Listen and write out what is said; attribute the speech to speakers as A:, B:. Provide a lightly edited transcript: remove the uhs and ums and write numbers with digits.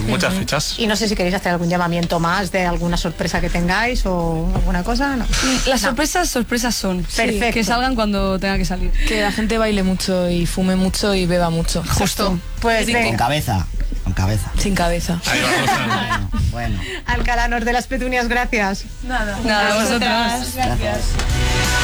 A: muchas fechas.
B: Y no sé si queréis hacer algún llamamiento más de alguna sorpresa que tengáis o alguna cosa. No.
C: Las sorpresas son.
B: Perfecto.
C: Que salgan cuando tenga que salir.
D: Que la gente baile mucho y fume mucho y beba mucho.
C: Justo.
B: Pues
E: Con
B: venga,
E: cabeza. Con cabeza.
D: Sin cabeza.
A: Ahí vamos.
E: Bueno.
B: Alcalá Norte de las Petunias, gracias.
D: Nada.
C: Nada, vosotras.
D: Gracias.